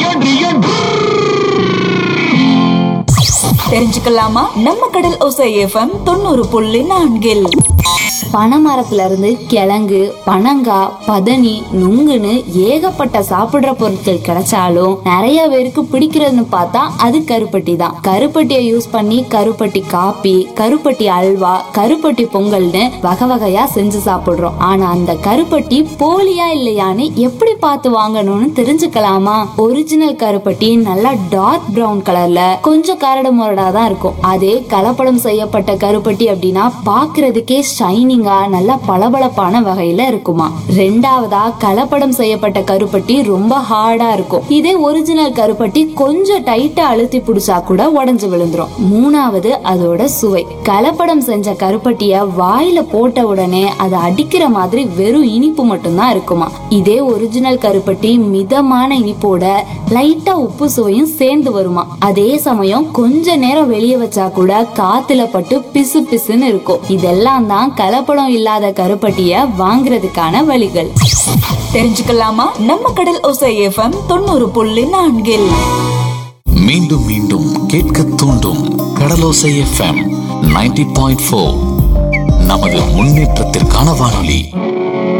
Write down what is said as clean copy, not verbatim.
தெரிஞ்சுக்கலாமா? நம்ம கடல் ஓசை எஃப்எம் 90.4. பனைமரத்துல இருந்து கிழங்கு, பனங்காய், பதனி, நுங்குன்னு ஏகப்பட்ட சாப்பிடுற பொருட்கள் கிடைச்சாலும் நிறைய பேருக்கு பிடிக்கிறதுன்னு பார்த்தா அது கருப்பட்டி தான். கருப்பட்டியை யூஸ் பண்ணி கருப்பட்டி காப்பி, கருப்பட்டி அல்வா, கருப்பட்டி பொங்கல்னு வகை வகையா செஞ்சு சாப்பிடுறோம். ஆனா அந்த கருப்பட்டி போலியா இல்லையான்னு எப்படி பார்த்து வாங்கணும்னு தெரிஞ்சுக்கலாமா? ஒரிஜினல் கருப்பட்டி நல்லா டார்க் பிரவுன் கலர்ல கொஞ்சம் கரடு முரடா தான் இருக்கும். அதே கலப்படம் செய்யப்பட்ட கருப்பட்டி அப்படின்னா பாக்குறதுக்கே ஷைனிங்கா நல்லா பளபளப்பான வகையில இருக்குமா. ரெண்டாவதா கலப்படம் செய்யப்பட்ட கருப்பட்டி ரொம்ப ஹார்டா இருக்கும். இதே ஒரிஜினல் கருப்பட்டி கொஞ்சம் டைட்டா அழுத்தி பிடிச்சா கூட உடைஞ்சு விழுந்துரும். மூணாவது அதோட சுவை. கலப்படம் செஞ்ச கருப்பட்டிய வாயில போட்ட உடனே அதை அடிக்கிற மாதிரி வெறும் இனிப்பு மட்டும்தான் இருக்குமா. இதே ஒரிஜினல் கருப்பட்டி மிதமான இனிப்போட லைட்டா உப்பு சுவையும் சேர்ந்து வருமா. அதே சமயம் கொஞ்ச நேரம் வெளியே வச்சா கூட காத்துல பட்டு பிசு பிசுன்னு இருக்கும். இதெல்லாம் தான் கலப்படம் இல்லாத கருப்பட்டிய வாங்குறதுக்கான வழிகள். தெரிஞ்சுக்கலாமா? நம்ம கடல் ஓசை எஃப்எம் 90.4. மீண்டும் மீண்டும் கேட்க தூண்டும் கடலோசை எஃப்எம் 90.4. நமது முன்னேற்றத்திற்கான வானொலி.